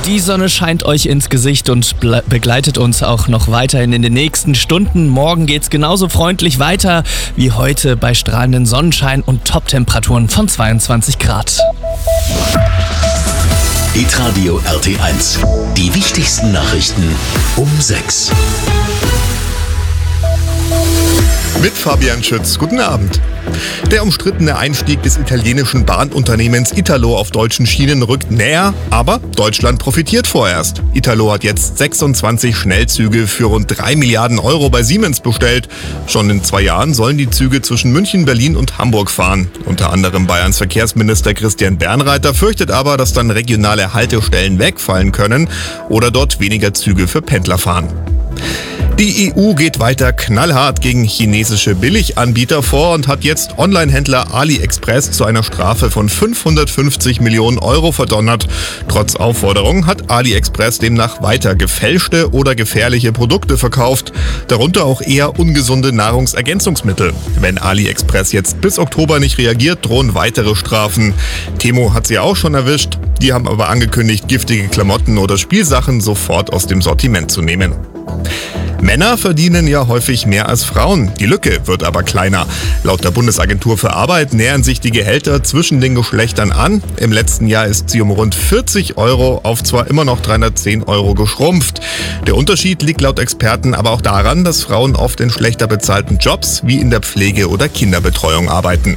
Die Sonne scheint euch ins Gesicht und begleitet uns auch noch weiterhin in den nächsten Stunden. Morgen geht's genauso freundlich weiter wie heute bei strahlendem Sonnenschein und Top-Temperaturen von 22 Grad. Hitradio RT1. Die wichtigsten Nachrichten um 6. Mit Fabian Schütz. Guten Abend. Der umstrittene Einstieg des italienischen Bahnunternehmens Italo auf deutschen Schienen rückt näher, aber Deutschland profitiert vorerst. Italo hat jetzt 26 Schnellzüge für rund 3 Milliarden Euro bei Siemens bestellt. Schon in 2 Jahren sollen die Züge zwischen München, Berlin und Hamburg fahren. Unter anderem Bayerns Verkehrsminister Christian Bernreiter fürchtet aber, dass dann regionale Haltestellen wegfallen können oder dort weniger Züge für Pendler fahren. Die EU geht weiter knallhart gegen chinesische Billiganbieter vor und hat jetzt Online-Händler AliExpress zu einer Strafe von 550 Millionen Euro verdonnert. Trotz Aufforderung hat AliExpress demnach weiter gefälschte oder gefährliche Produkte verkauft, darunter auch eher ungesunde Nahrungsergänzungsmittel. Wenn AliExpress jetzt bis Oktober nicht reagiert, drohen weitere Strafen. Temu hat sie auch schon erwischt, die haben aber angekündigt, giftige Klamotten oder Spielsachen sofort aus dem Sortiment zu nehmen. Männer verdienen ja häufig mehr als Frauen. Die Lücke wird aber kleiner. Laut der Bundesagentur für Arbeit nähern sich die Gehälter zwischen den Geschlechtern an. Im letzten Jahr ist sie um rund 40 Euro auf zwar immer noch 310 Euro geschrumpft. Der Unterschied liegt laut Experten aber auch daran, dass Frauen oft in schlechter bezahlten Jobs wie in der Pflege oder Kinderbetreuung arbeiten.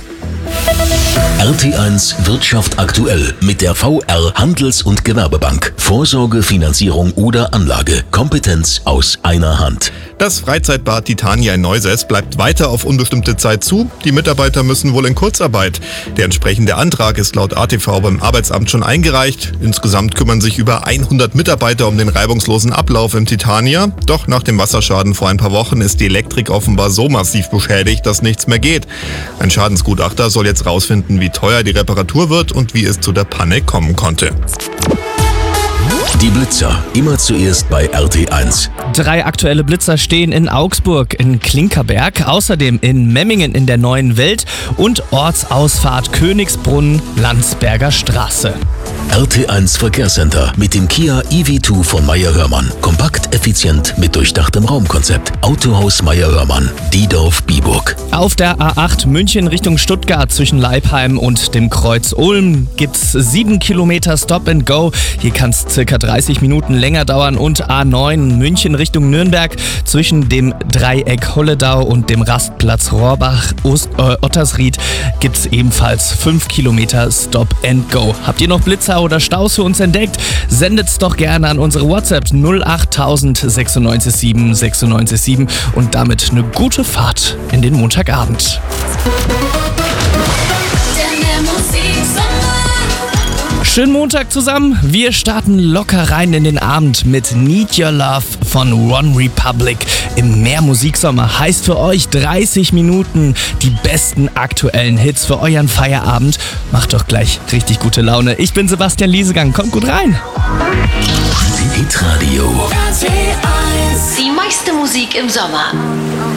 RT1 Wirtschaft aktuell mit der VR Handels- und Gewerbebank. Vorsorge, Finanzierung oder Anlage. Kompetenz aus einer Hand. Das Freizeitbad Titania in Neusäß bleibt weiter auf unbestimmte Zeit zu. Die Mitarbeiter müssen wohl in Kurzarbeit. Der entsprechende Antrag ist laut ATV beim Arbeitsamt schon eingereicht. Insgesamt kümmern sich über 100 Mitarbeiter um den reibungslosen Ablauf im Titania. Doch nach dem Wasserschaden vor ein paar Wochen ist die Elektrik offenbar so massiv beschädigt, dass nichts mehr geht. Ein Schadensgutachter soll jetzt rausfinden, wie teuer die Reparatur wird und wie es zu der Panne kommen konnte. Die Blitzer, immer zuerst bei RT1. 3 aktuelle Blitzer stehen in Augsburg, in Klinkerberg, außerdem in Memmingen in der Neuen Welt und Ortsausfahrt Königsbrunn, Landsberger Straße. RT1 Verkehrscenter mit dem Kia EV2 von Meyer-Hörmann. Kompakt, effizient mit durchdachtem Raumkonzept. Autohaus Meyer-Hörmann, Diedorf-Biburg. Auf der A8 München Richtung Stuttgart zwischen Leipheim und dem Kreuz Ulm gibt's 7 Kilometer Stop and Go. Hier kann es circa 30 Minuten länger dauern. Und A9 München Richtung Nürnberg zwischen dem Dreieck Holledau und dem Rastplatz Rohrbach-Ottersried gibt's ebenfalls 5 Kilometer Stop and Go. Habt ihr noch Blitzer oder Staus für uns entdeckt? Sendet's doch gerne an unsere WhatsApp 08000 967 967 und damit eine gute Fahrt in den Montagabend. Schönen Montag zusammen. Wir starten locker rein in den Abend mit Need Your Love von One Republic im Mehrmusiksommer. Heißt für euch 30 Minuten die besten aktuellen Hits für euren Feierabend. Macht doch gleich richtig gute Laune. Ich bin Sebastian Liesegang. Kommt gut rein. Hitradio. Die meiste Musik im Sommer.